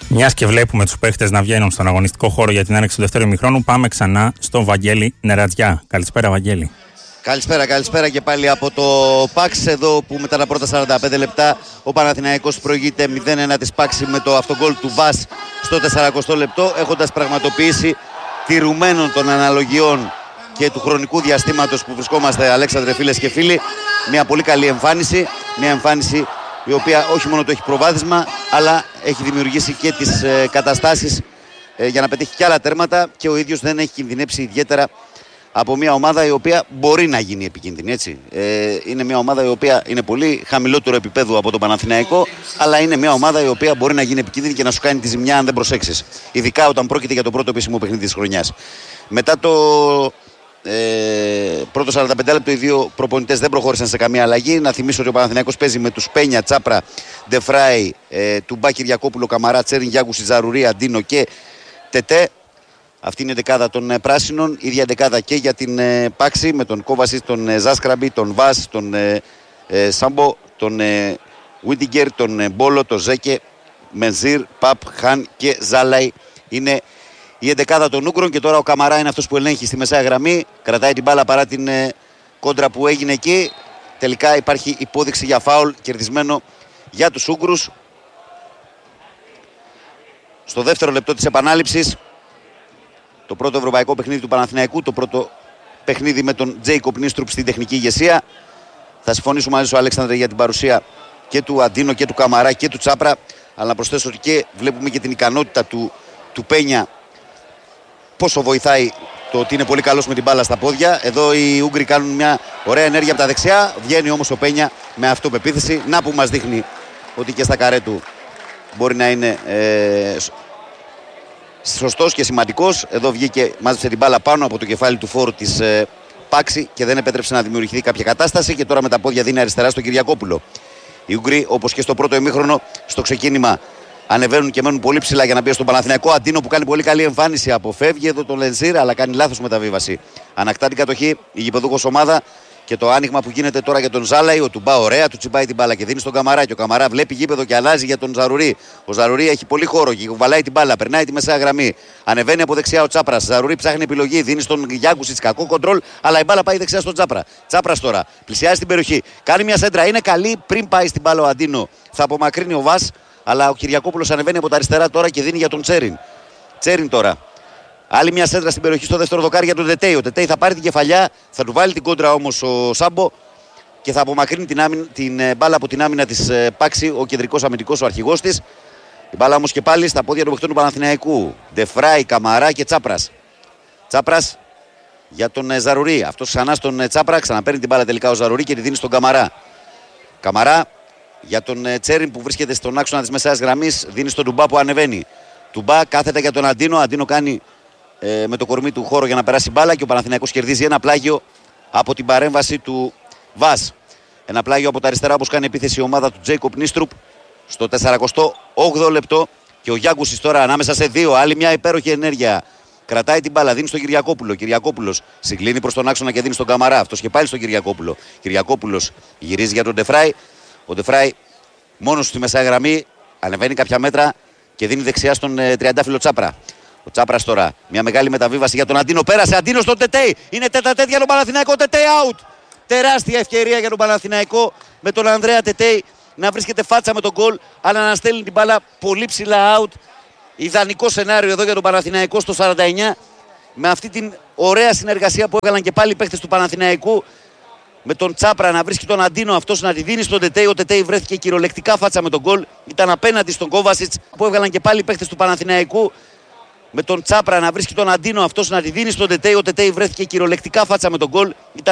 Μιας και βλέπουμε τους παίχτες να βγαίνουν στον αγωνιστικό χώρο για την άνοιξη του δεύτερου ημιχρόνου, πάμε ξανά στον Βαγγέλη Νερατζιά. Καλησπέρα, Βαγγέλη. Καλησπέρα και πάλι από το ΠΑΞ, εδώ που μετά τα πρώτα 45 λεπτά ο Παναθηναϊκός προηγείται 0-1 της ΠΑΞ με το αυτογκόλ του ΒΑΣ στο 40 λεπτό, έχοντας πραγματοποιήσει τηρουμένων των αναλογιών και του χρονικού διαστήματος που βρισκόμαστε, Αλέξανδρε, φίλες και φίλοι, μια πολύ καλή εμφάνιση, μια εμφάνιση η οποία όχι μόνο το έχει προβάδισμα, αλλά έχει δημιουργήσει και τις καταστάσεις για να πετύχει και άλλα τέρματα, και ο ίδιος δεν έχει κινδυνεύσει ιδιαίτερα από μια ομάδα η οποία μπορεί να γίνει επικίνδυνη, έτσι. Είναι μια ομάδα η οποία είναι πολύ χαμηλότερο επίπεδο από τον Παναθηναϊκό, αλλά είναι μια ομάδα η οποία μπορεί να γίνει επικίνδυνη και να σου κάνει τη ζημιά αν δεν προσέξεις. Ειδικά όταν πρόκειται για το πρώτο επίσημο παιχνίδι της χρονιάς. Μετά το πρώτο 45 λεπτό οι δύο προπονητές δεν προχώρησαν σε καμία αλλαγή. Να θυμίσω ότι ο Παναθηναϊκός παίζει με τους Πένια, Τσάπρα, Ντεφράι, Τουμπά, Κυριακόπουλο, Καμαρά, Τσέριν, Γιάγκουση, Ζαρουρί, Αντίνο και Τετέ. Αυτή είναι η δεκάδα των πράσινων. Ίδια δεκάδα και για την Πάξη, με τον Κόβασιτ, τον Ζάσκραμπι, τον Βάς, τον Σάμπο, τον Βίντιγκερ, τον Μπόλο, τον Ζέκε, Μενζίρ, Παπ, Χαν και Ζάλαϊ. Είναι η εντεκάδα των Ούγκρων, και τώρα ο Καμαρά είναι αυτός που ελέγχει στη μεσαία γραμμή. Κρατάει την μπάλα παρά την κόντρα που έγινε εκεί. Τελικά υπάρχει υπόδειξη για φάουλ κερδισμένο για τους Ούγκρους. Στο δεύτερο λεπτό της επανάληψης, το πρώτο ευρωπαϊκό παιχνίδι του Παναθηναϊκού, το πρώτο παιχνίδι με τον Τζέικοπ Νίστρουπ στην τεχνική ηγεσία. Θα συμφωνήσουμε μαζί σου, Αλέξανδρε, για την παρουσία και του Αντίνο και του Καμαρά και του Τσάπρα. Αλλά να προσθέσω ότι και βλέπουμε και την ικανότητα του Πένια, πόσο βοηθάει το ότι είναι πολύ καλός με την μπάλα στα πόδια. Εδώ οι Ούγγροι κάνουν μια ωραία ενέργεια από τα δεξιά. Βγαίνει όμως ο Πένια με αυτοπεποίθηση. Να που μας δείχνει ότι και στα καρέ του μπορεί να είναι σωστός και σημαντικός. Εδώ βγήκε, μάζεψε την μπάλα πάνω από το κεφάλι του φόρου της Πάξη και δεν επέτρεψε να δημιουργηθεί κάποια κατάσταση. Και τώρα με τα πόδια δίνει αριστερά στον Κυριακόπουλο. Οι Ούγγροι, όπως και στο πρώτο ημίχρονο, στο ξεκίνημα ανεβαίνουν και μένουν πολύ ψηλά για να μπει στον Παναθηναϊκό. Αντίνο που κάνει πολύ καλή εμφάνιση, αποφεύγει εδώ τον Λενζίρ, αλλά κάνει λάθος μεταβίβαση. Ανακτά την κατοχή η γηπεδούχος ομάδα. Και το άνοιγμα που γίνεται τώρα για τον Ζάλαϊ, ο Τουμπά ωραία, του τσιμπάει την μπάλα και δίνει στον Καμαρά. Και ο Καμαρά βλέπει γήπεδο και αλλάζει για τον Ζαρουρί. Ο Ζαρουρί έχει πολύ χώρο και βαλάει την μπάλα, περνάει τη μεσαία γραμμή. Ανεβαίνει από δεξιά ο Τσάπρας. Ζαρουρί ψάχνει επιλογή, δίνει στον Γιάγκουσιτ, κακό κοντρόλ, αλλά η μπάλα πάει δεξιά στον Τσάπρα. Τσάπρας τώρα πλησιάζει την περιοχή, κάνει μια σέντρα, είναι καλή. Πριν πάει στην μπάλα ο Αντίνο, θα απομακρύνει ο Βας, αλλά ο Κυριακόπουλος ανεβαίνει από τα αριστερά τώρα και δίνει για τον Τσέριν. Τσέριν τώρα. Άλλη μια σέντρα στην περιοχή στο δεύτερο δοκάρι για τον Τετέι. Ο Τετέι θα πάρει την κεφαλιά, θα του βάλει την κόντρα όμως ο Σάμπο και θα απομακρύνει την μπάλα από την άμυνα της Πάξη, ο κεντρικός αμυντικός, ο αρχηγός της. Η μπάλα όμως και πάλι στα πόδια των παιχτών του Παναθηναϊκού. Ντεφράι, Καμαρά και Τσάπρας. Τσάπρας για τον Ζαρουρί. Αυτός ξανά στον Τσάπρα, ξαναπαίρνει την μπάλα τελικά ο Ζαρουρί και τη δίνει στον Καμαρά. Καμαρά για τον Τσέριν που βρίσκεται στον άξονα της μεσαίας γραμμής, δίνει στον Τουμπά που ανεβαίνει. Τουμπά κάθεται για τον Αντίνο. Αντίνο κάνει με το κορμί του χώρο για να περάσει μπάλα και ο Παναθηναϊκός κερδίζει ένα πλάγιο από την παρέμβαση του Βας. Ένα πλάγιο από τα αριστερά, όπως κάνει επίθεση η ομάδα του Τζέικοπ Νίστρουπ στο 48 λεπτό. Και ο Γιάγκουσης τώρα ανάμεσα σε δύο. Άλλη μια υπέροχη ενέργεια. Κρατάει την μπάλα, δίνει στον Κυριακόπουλο. Κυριακόπουλος συγκλίνει προς τον άξονα και δίνει στον Καμαρά. Αυτός και πάλι στον Κυριακόπουλο. Κυριακόπουλος γυρίζει για τον Ντεφράι. Ο Ντεφράι μόνος στη μεσαία γραμμή ανεβαίνει κάποια μέτρα και δίνει δεξιά στον τριαντάφυλλο Τσάπρα. Ο Τσάπρας τώρα, μια μεγάλη μεταβίβαση για τον Αντίνο. Πέρασε Αντίνο στον Τετέι. Είναι τέτα για τον Παναθηναϊκό. Τετέι out. Τεράστια ευκαιρία για τον Παναθηναϊκό με τον Ανδρέα Τετέι να βρίσκεται φάτσα με τον γκολ, αλλά να στέλνει την μπάλα πολύ ψηλά out. Ιδανικό σενάριο εδώ για τον Παναθηναϊκό στο 49. Με αυτή την ωραία συνεργασία που έβγαλαν και πάλι οι παίκτες του Παναθηναϊκού. Με τον Τσάπρα να βρίσκει τον Αντίνο, αυτός να τη δίνει στον Τετέι. Ο Τετέι βρέθηκε κυριολεκτικά φάτσα με τον γκολ. Ήταν απέναντι στον Κόβασιτ που έβγαλαν και πάλι οι παίκτες του Παναθηναϊκού. Με τον Τσάπρα να βρίσκει τον Αντίνο, αυτός να τη δίνει στον Τετέι. Ο Τετέι βρέθηκε κυριολεκτικά φάτσα με τον γκολ.